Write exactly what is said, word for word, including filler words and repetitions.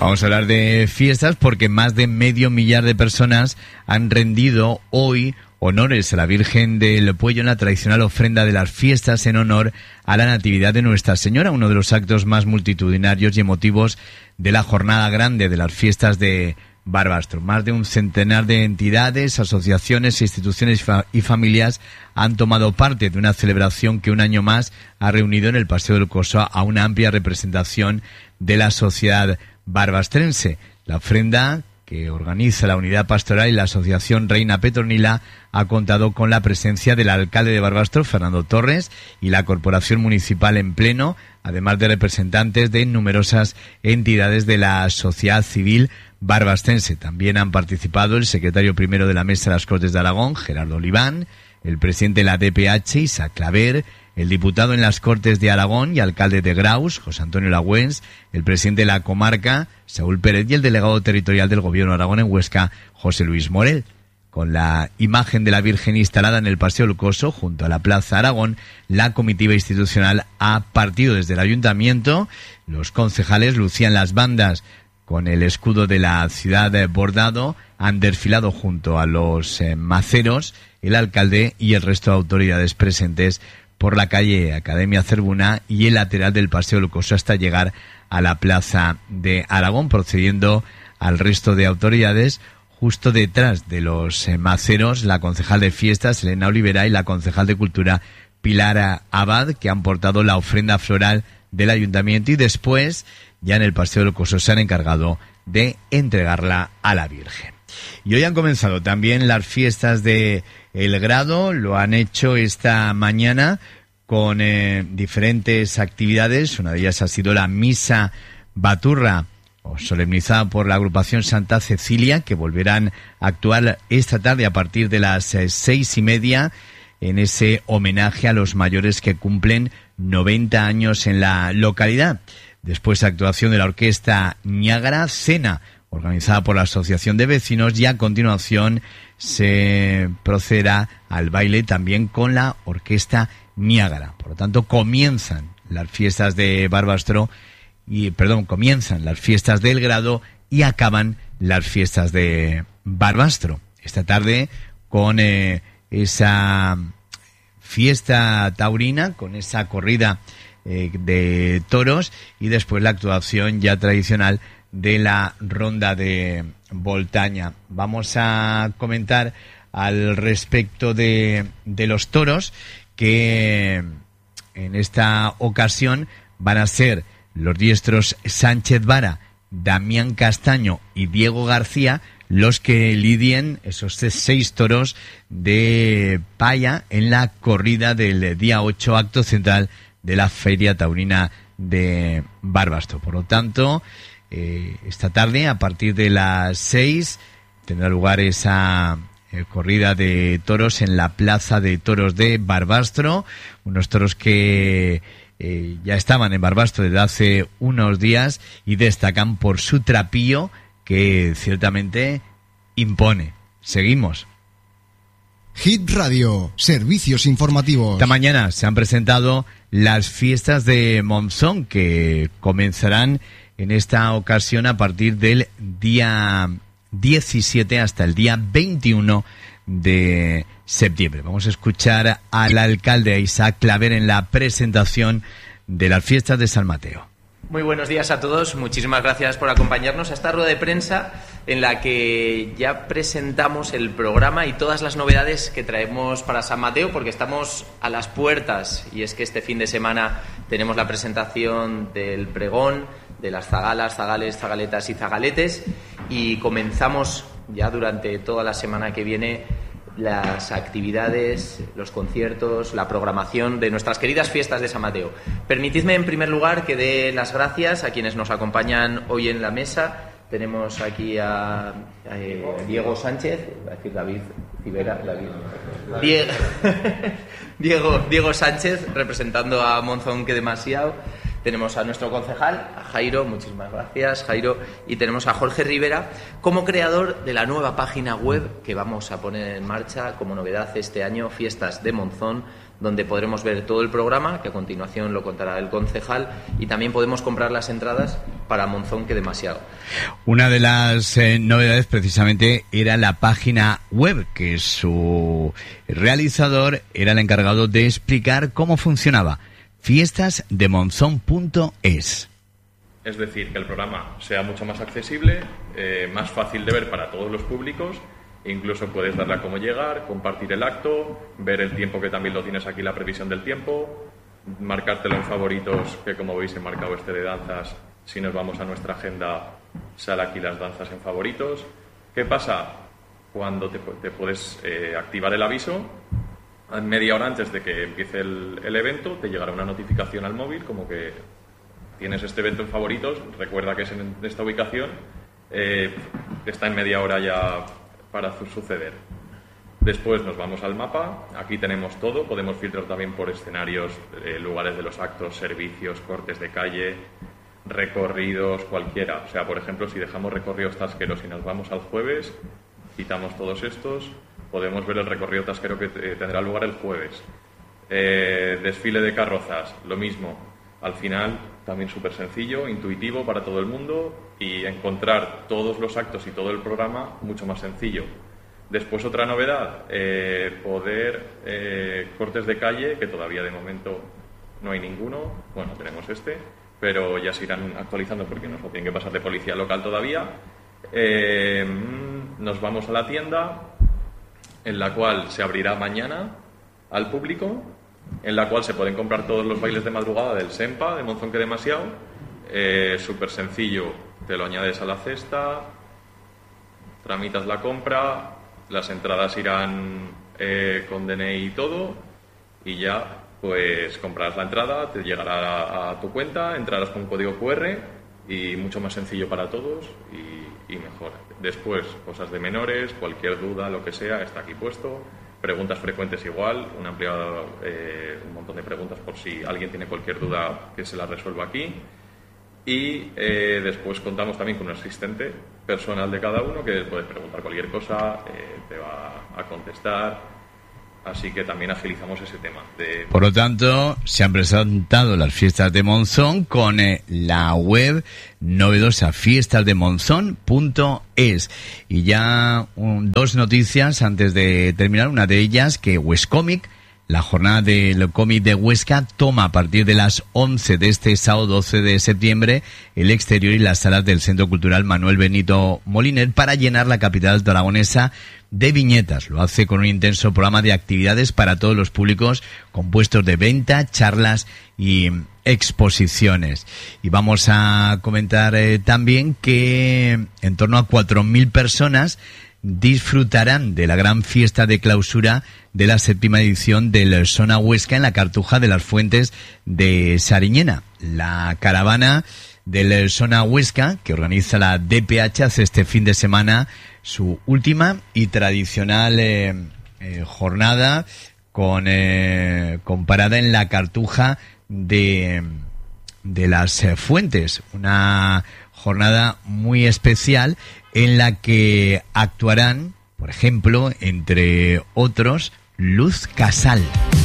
Vamos a hablar de fiestas porque más de medio millar de personas han rendido hoy honores a la Virgen del Puello en la tradicional ofrenda de las fiestas en honor a la Natividad de Nuestra Señora, uno de los actos más multitudinarios y emotivos de la jornada grande de las fiestas de Barbastro. Más de un centenar de entidades, asociaciones, instituciones y familias han tomado parte de una celebración que un año más ha reunido en el Paseo del Coso a una amplia representación de la sociedad barbastrense. La ofrenda que organiza la Unidad Pastoral y la Asociación Reina Petronila ha contado con la presencia del alcalde de Barbastro, Fernando Torres, y la Corporación Municipal en pleno, además de representantes de numerosas entidades de la sociedad civil barbastrense. También han participado el secretario primero de la Mesa de las Cortes de Aragón, Gerardo Oliván, el presidente de la D P H, Isaac Claver, el diputado en las Cortes de Aragón y alcalde de Graus, José Antonio Lagüens, el presidente de la comarca, Saúl Pérez, y el delegado territorial del Gobierno de Aragón en Huesca, José Luis Morel. Con la imagen de la Virgen instalada en el Paseo del Coso, junto a la Plaza Aragón, la comitiva institucional ha partido desde el ayuntamiento. Los concejales lucían las bandas con el escudo de la ciudad bordado, han desfilado junto a los eh, maceros, el alcalde y el resto de autoridades presentes por la calle Academia Cervuna y el lateral del Paseo del Coso hasta llegar a la Plaza de Aragón, procediendo al resto de autoridades. Justo detrás de los eh, maceros, la concejal de fiestas, Elena Olivera, y la concejal de cultura, Pilar Abad, que han portado la ofrenda floral del ayuntamiento, y después, ya en el Paseo del Coso, se han encargado de entregarla a la Virgen. Y hoy han comenzado también las fiestas de El Grado, lo han hecho esta mañana con eh, diferentes actividades. Una de ellas ha sido la misa baturra, o solemnizada por la agrupación Santa Cecilia, que volverán a actuar esta tarde a partir de las eh, seis y media en ese homenaje a los mayores que cumplen noventa años en la localidad. Después, actuación de la orquesta Niágara, cena organizada por la Asociación de Vecinos, y a continuación se procederá al baile también con la orquesta Niágara. Por lo tanto, comienzan las fiestas de Barbastro y, perdón, comienzan las fiestas del Grado y acaban las fiestas de Barbastro. Esta tarde con eh, esa fiesta taurina, con esa corrida eh, de toros, y después la actuación ya tradicional de la ronda de Voltaña. Vamos a comentar al respecto de, de los toros, que en esta ocasión van a ser los diestros Sánchez Vara, Damián Castaño y Diego García los que lidien esos seis toros de Paya en la corrida del día ocho, acto central de la Feria Taurina de Barbastro. Por lo tanto, eh, esta tarde, a partir de las seis, tendrá lugar esa eh, corrida de toros en la Plaza de Toros de Barbastro. Unos toros que eh, ya estaban en Barbastro desde hace unos días y destacan por su trapío, que ciertamente impone. Seguimos. Hit Radio, servicios informativos. Esta mañana se han presentado las fiestas de Monzón, que comenzarán en esta ocasión a partir del día diecisiete hasta el día veintiuno de septiembre. Vamos a escuchar al alcalde Isaac Claver en la presentación de las fiestas de San Mateo. Muy buenos días a todos, muchísimas gracias por acompañarnos a esta rueda de prensa en la que ya presentamos el programa y todas las novedades que traemos para San Mateo, porque estamos a las puertas, y es que este fin de semana tenemos la presentación del pregón, de las zagalas, zagales, zagaletas y zagaletes, y comenzamos ya durante toda la semana que viene las actividades, los conciertos, la programación de nuestras queridas fiestas de San Mateo. Permitidme en primer lugar que dé las gracias a quienes nos acompañan hoy en la mesa. Tenemos aquí a, a Diego Sánchez, va a decir David Civera, David. Diego, Diego, Diego Sánchez, representando a Monzón que demasiado. Tenemos a nuestro concejal, a Jairo, muchísimas gracias, Jairo, y tenemos a Jorge Rivera como creador de la nueva página web que vamos a poner en marcha como novedad este año, Fiestas de Monzón, donde podremos ver todo el programa, que a continuación lo contará el concejal, y también podemos comprar las entradas para Monzón que demasiado. Una de las eh, novedades precisamente era la página web, que su realizador era el encargado de explicar cómo funcionaba. fiestas de monzón punto es. Es decir, que el programa sea mucho más accesible, eh, más fácil de ver para todos los públicos. Incluso puedes darle a cómo llegar, compartir el acto, ver el tiempo, que también lo tienes aquí, la previsión del tiempo, marcártelo en favoritos, que como veis he marcado este de danzas. Si nos vamos a nuestra agenda, sale aquí las danzas en favoritos. ¿Qué pasa? Cuando te, te puedes eh, activar el aviso, media hora antes de que empiece el, el evento, te llegará una notificación al móvil como que tienes este evento en favoritos, recuerda que es en esta ubicación, eh, está en media hora ya para suceder. Después nos vamos al mapa, aquí tenemos todo, podemos filtrar también por escenarios, eh, lugares de los actos, servicios, cortes de calle, recorridos, cualquiera. O sea, por ejemplo, si dejamos recorridos tasqueros y nos vamos al jueves, quitamos todos estos, podemos ver el recorrido tasquero que eh, tendrá lugar el jueves. Eh, desfile de carrozas, lo mismo. Al final, también súper sencillo, intuitivo para todo el mundo y encontrar todos los actos y todo el programa mucho más sencillo. Después, otra novedad, eh, poder eh, cortes de calle, que todavía de momento no hay ninguno. Bueno, tenemos este, pero ya se irán actualizando porque nos lo tienen que pasar de policía local todavía. Eh, nos vamos a la tienda, en la cual se abrirá mañana al público, en la cual se pueden comprar todos los bailes de madrugada del SEMPA, de Monzón que demasiado. Eh, súper sencillo, te lo añades a la cesta, tramitas la compra, las entradas irán eh, con D N I y todo, y ya pues comprarás la entrada, te llegará a, a tu cuenta, entrarás con un código cu erre y mucho más sencillo para todos y, y mejor. Después, cosas de menores, cualquier duda, lo que sea, está aquí puesto. Preguntas frecuentes igual, un ampliado, eh, un montón de preguntas por si alguien tiene cualquier duda que se la resuelva aquí. Y eh, después contamos también con un asistente personal de cada uno que puedes preguntar cualquier cosa, eh, te va a contestar. Así que también agilizamos ese tema. De... Por lo tanto, se han presentado las fiestas de Monzón con eh, la web novedosa fiestas de monzón punto es. Y ya un, dos noticias antes de terminar. Una de ellas, que Wescomic, la jornada del cómic de Huesca, toma a partir de las once de este sábado doce de septiembre el exterior y las salas del Centro Cultural Manuel Benito Moliner para llenar la capital aragonesa de viñetas. Lo hace con un intenso programa de actividades para todos los públicos, compuestos de venta, charlas y exposiciones. Y vamos a comentar eh, también que en torno a cuatro mil personas disfrutarán de la gran fiesta de clausura de la séptima edición del Sona Huesca en la Cartuja de las Fuentes de Sariñena. La caravana del Sona Huesca, que organiza la D P H, hace este fin de semana su última y tradicional eh, eh, jornada con, eh, con parada en la Cartuja de, de las eh, Fuentes. Una jornada muy especial en la que actuarán, por ejemplo, entre otros, Luz Casal.